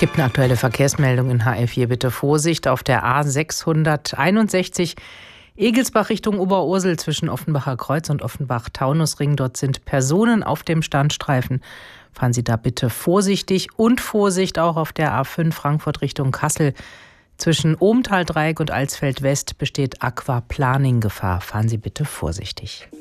Gibt eine aktuelle Verkehrsmeldung in HR4. Bitte Vorsicht auf der A661 Egelsbach Richtung Oberursel zwischen Offenbacher Kreuz und Offenbach-Taunusring. Dort sind Personen auf dem Standstreifen. Fahren Sie da bitte vorsichtig und Vorsicht auch auf der A5 Frankfurt Richtung Kassel. Zwischen Ohmtal-Dreieck und Alsfeld West besteht Aquaplaning-Gefahr. Fahren Sie bitte vorsichtig.